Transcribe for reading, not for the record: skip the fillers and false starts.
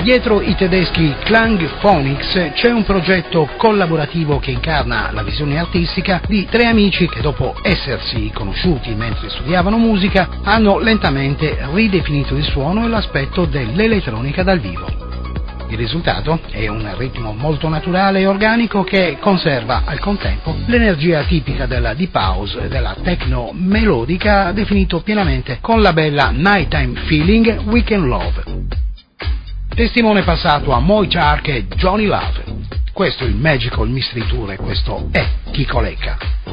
Dietro i tedeschi Klangphonics c'è un progetto collaborativo che incarna la visione artistica di tre amici che, dopo essersi conosciuti mentre studiavano musica, hanno lentamente ridefinito il suono e l'aspetto dell'elettronica dal vivo. Il risultato è un ritmo molto naturale e organico che conserva al contempo l'energia tipica della deep house e della techno melodica, definito pienamente con la bella Nighttime Feeling Weekend Love. Testimone passato a Moe Chark e Johnny Love. Questo è il Magical Mystery Tour e questo è Chico Lecca.